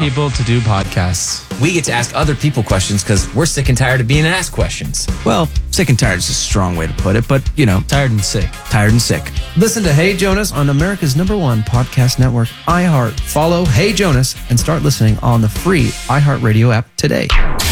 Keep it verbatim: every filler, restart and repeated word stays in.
people to do podcasts. We get to ask other people questions because we're sick and tired of being asked questions. Well, sick and tired is a strong way to put it, but, you know. Tired and sick. Tired and sick. Listen to Hey Jonas on America's number one podcast network, iHeart. Follow Hey Jonas and start listening on the free iHeartRadio app today.